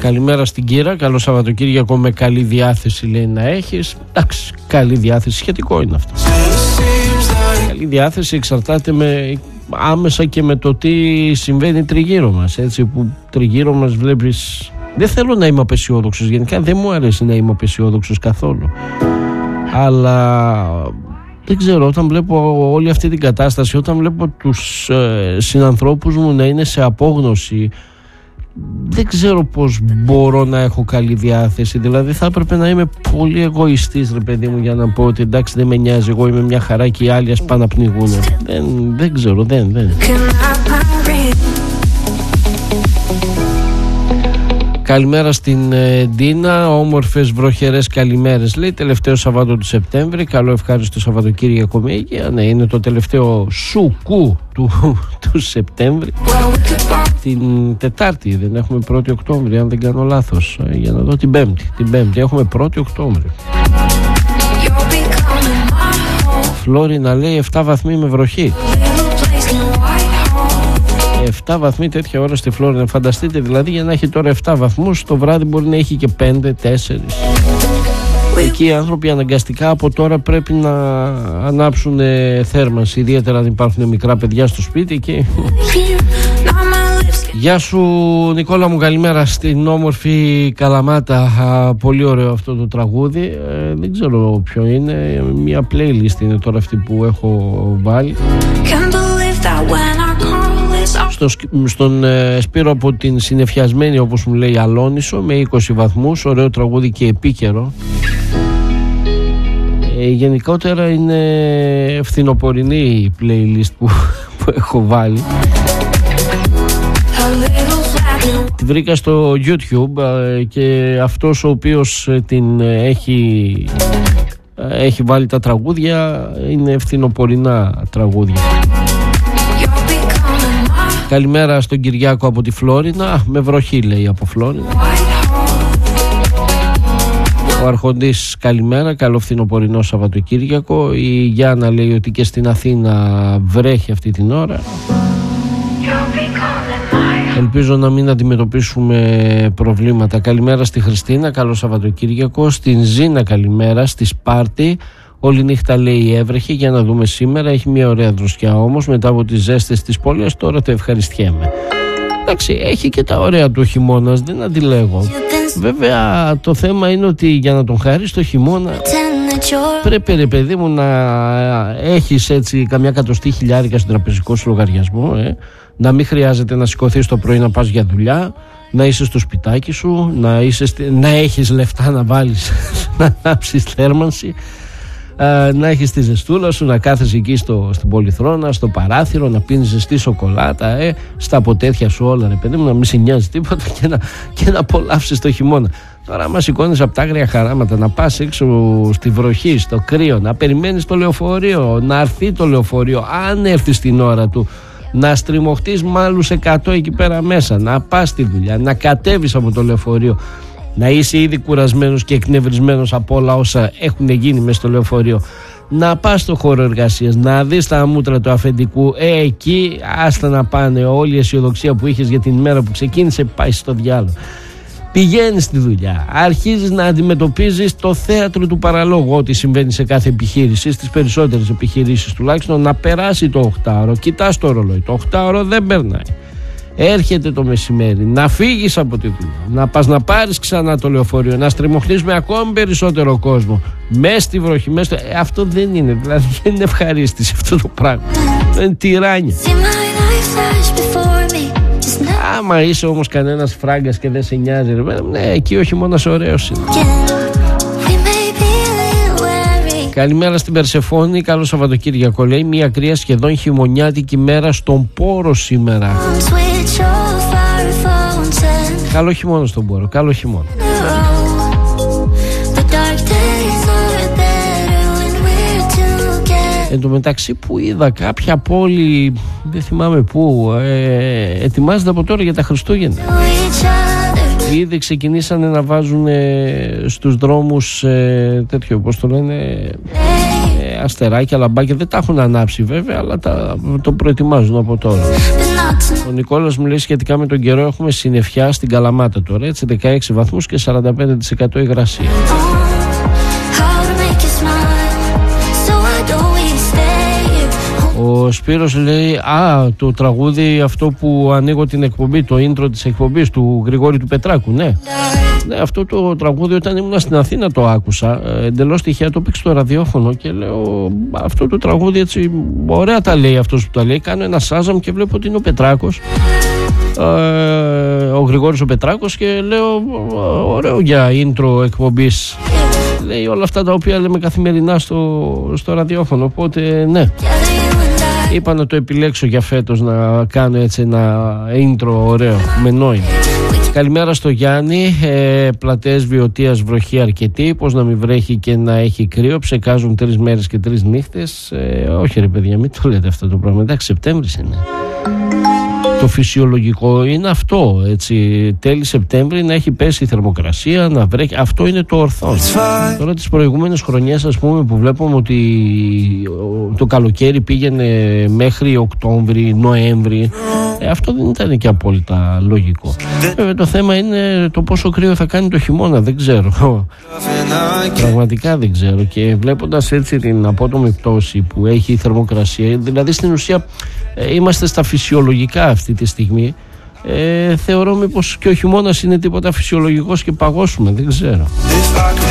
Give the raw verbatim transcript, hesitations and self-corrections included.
καλημέρα στην Κύρα. Καλό Σαββατοκύριακο με καλή διάθεση, λέει να έχεις. Εντάξει, καλή διάθεση, σχετικό είναι αυτό. Καλή διάθεση εξαρτάται με, άμεσα και με το τι συμβαίνει τριγύρω μας. Έτσι, που τριγύρω μας βλέπεις. Δεν θέλω να είμαι απεσιόδοξος. Γενικά δεν μου αρέσει να είμαι απεσιόδοξος καθόλου. Αλλά δεν ξέρω, όταν βλέπω όλη αυτή την κατάσταση, όταν βλέπω τους ε, συνανθρώπους μου να είναι σε απόγνωση, δεν ξέρω πως μπορώ να έχω καλή διάθεση. Δηλαδή θα έπρεπε να είμαι πολύ εγωιστής, ρε παιδί μου, για να πω ότι εντάξει, δεν με νοιάζει, εγώ είμαι μια χαρά και οι άλλοι ας πάνε να πνιγούν. Δεν, δεν ξέρω, δεν, δεν. Καλημέρα στην ε, Ντίνα, όμορφες βροχερές καλημέρες, λέει, τελευταίο Σαββάτο του Σεπτέμβρη, καλό ευχάριστο Σαββατοκύριακο με υγεία. Ναι, είναι το τελευταίο σουκού του, του Σεπτέμβρη. Την Τετάρτη, δεν έχουμε πρώτη Οκτώβρη, αν δεν κάνω λάθος, ε, για να δω την Πέμπτη, την Πέμπτη έχουμε πρώτη Οκτώβρη. Φλόρινα, λέει, εφτά βαθμοί με βροχή. εφτά βαθμοί τέτοια ώρα στη Φλόρινα. Φανταστείτε δηλαδή, για να έχει τώρα εφτά βαθμούς, το βράδυ μπορεί να έχει και πέντε, τέσσερα. Εκεί οι άνθρωποι αναγκαστικά από τώρα πρέπει να ανάψουν θέρμανση, ιδιαίτερα αν υπάρχουν μικρά παιδιά στο σπίτι. Και γεια σου Νικόλα μου, καλημέρα στην όμορφη Καλαμάτα. Πολύ ωραίο αυτό το τραγούδι, ε, δεν ξέρω ποιο είναι, μια playlist είναι τώρα αυτή που έχω βάλει. Στο, στον ε, Σπύρο από την συννεφιασμένη, όπως μου λέει, Αλόνισο, με είκοσι βαθμούς, ωραίο τραγούδι και επίκαιρο. Ε, γενικότερα είναι φθινοπορεινή η playlist που, που έχω βάλει. Τη βρήκα στο YouTube ε, και αυτός ο οποίος την έχει, ε, έχει βάλει τα τραγούδια είναι φθινοπορεινά τραγούδια. Καλημέρα στον Κυριάκο από τη Φλόρινα. Με βροχή, λέει, από Φλόρινα. Ο Αρχοντής, καλημέρα. Καλό φθινοπορεινό Σαββατοκύριακο. Η Γιάννα λέει ότι και στην Αθήνα βρέχει αυτή την ώρα. Ελπίζω να μην αντιμετωπίσουμε προβλήματα. Καλημέρα στη Χριστίνα. Καλό Σαββατοκύριακο. Στην Ζήνα, καλημέρα. Στη Σπάρτη. Όλη νύχτα, λέει, έβρεχε, για να δούμε σήμερα. Έχει μια ωραία δροσιά όμως μετά από τις ζέστες της πόλης. Τώρα το ευχαριστιέμαι. Εντάξει, έχει και τα ωραία του χειμώνας, δεν αντιλέγω. Βέβαια το θέμα είναι ότι για να τον χαρείς το χειμώνα πρέπει, ρε παιδί μου, να έχεις έτσι καμιά κατοστή χιλιάρικα στον τραπεζικό σου λογαριασμό, ε? Να μην χρειάζεται να σηκωθείς το πρωί να πας για δουλειά, να είσαι στο σπιτάκι σου, να, είσαι, να έχεις λεφτά να βάλεις να ανάψεις θέρμανση, να έχεις τη ζεστούλα σου, να κάθεσαι εκεί στο, στην πολυθρόνα, στο παράθυρο, να πίνεις ζεστή σοκολάτα, ε, στα ποτέθια σου όλα, ρε παιδί μου, να μην σε νοιάζει τίποτα και να, και να απολαύσεις το χειμώνα. Τώρα άμα σηκώνεις από τα άγρια χαράματα να πας έξω στη βροχή, στο κρύο, να περιμένεις το λεωφορείο, να έρθει το λεωφορείο, αν έρθει στην ώρα του, να στριμωχτείς με άλλους εκατό εκεί πέρα μέσα, να πας στη δουλειά, να κατέβεις από το λεωφορείο, να είσαι ήδη κουρασμένος και εκνευρισμένος από όλα όσα έχουν γίνει μες στο λεωφορείο, να πας στο χώρο εργασίας, να δεις τα μούτρα του αφεντικού, ε, εκεί άστα να πάνε, όλη η αισιοδοξία που είχες για την ημέρα που ξεκίνησε πάει στο διάλογο. Πηγαίνεις στη δουλειά, αρχίζεις να αντιμετωπίζεις το θέατρο του παραλόγου, ό,τι συμβαίνει σε κάθε επιχείρηση, στις περισσότερες επιχειρήσεις τουλάχιστον, να περάσει το οχτάωρο, κοιτάς το ρολόι, το οχτάωρο δεν περνάει. Έρχεται το μεσημέρι, να φύγεις από τη δουλειά, να πας να πάρεις ξανά το λεωφορείο, να στριμωχτείς με ακόμη περισσότερο κόσμο, μες στη βροχή, μες στο... ε, αυτό δεν είναι, δηλαδή δεν είναι ευχαρίστηση αυτό το πράγμα, είναι τυράνια. Άμα είσαι όμως κανένας φράγκας και δεν σε νοιάζει, ρε, ναι, εκεί ο χειμώνας ωραίος είναι. Καλημέρα στην Περσεφόνη, καλό Σαββατοκύριακο, λέει, μια κρύα σχεδόν χειμωνιάτικη μέρα στον Πόρο σήμερα. Καλό χειμώνα στον Πόρο, καλό χειμώνα. Εν τω μεταξύ που είδα κάποια πόλη, δεν θυμάμαι πού, ε, ετοιμάζεται από τώρα για τα Χριστούγεννα. Ήδη ξεκινήσανε να βάζουν ε, στους δρόμους ε, τέτοιο, πώς το λένε, ε, αστεράκια, λαμπάκια. Δεν τα έχουν ανάψει βέβαια, αλλά τα, το προετοιμάζουν από τώρα. Ο Νικόλας μου λέει σχετικά με τον καιρό, έχουμε συννεφιά στην Καλαμάτα τώρα, έτσι, δεκαέξι βαθμούς και σαράντα πέντε τοις εκατό υγρασία. Ο Σπύρος λέει, α, το τραγούδι αυτό που ανοίγω την εκπομπή, το intro της εκπομπής του Γρηγόρη του Πετράκου, ναι. Ναι, αυτό το τραγούδι όταν ήμουν στην Αθήνα το άκουσα, εντελώς τυχαία το πήξε στο ραδιόφωνο και λέω, αυτό το τραγούδι έτσι, ωραία τα λέει αυτός που τα λέει, κάνω ένα σάζαμ και βλέπω ότι είναι ο Πετράκος, ε, ο Γρηγόρης ο Πετράκος και λέω, ωραίο για intro εκπομπής. Λέει όλα αυτά τα οποία λέμε καθημερινά στο, στο ραδιόφωνο, οπότε ναι. Είπα να το επιλέξω για φέτος, να κάνω έτσι ένα intro ωραίο, με νόημα. Καλημέρα στο Γιάννη, ε, πλατές Βιωτίας, βροχή αρκετή, πώς να μην βρέχει και να έχει κρύο, ψεκάζουν τρεις μέρες και τρεις νύχτες, ε, όχι ρε παιδιά, μην το λέτε αυτό το πράγμα, εντάξει, Σεπτέμβρης είναι. Το φυσιολογικό είναι αυτό, έτσι, τέλη Σεπτέμβρη να έχει πέσει η θερμοκρασία, να βρέχει, αυτό είναι το ορθό. Τώρα τις προηγούμενες χρονιές, ας πούμε, που βλέπουμε ότι το καλοκαίρι πήγαινε μέχρι Οκτώβρη, Νοέμβρη, ε, αυτό δεν ήταν και απόλυτα λογικό. Βέβαια το θέμα είναι το πόσο κρύο θα κάνει το χειμώνα, δεν ξέρω. Πραγματικά δεν ξέρω, και βλέποντας έτσι την απότομη πτώση που έχει η θερμοκρασία, δηλαδή στην ουσία ε, είμαστε στα φυσιολογικά αυτή τη στιγμή, ε, θεωρώ μήπως και ο χειμώνας είναι τίποτα φυσιολογικός και παγώσουμε, δεν ξέρω.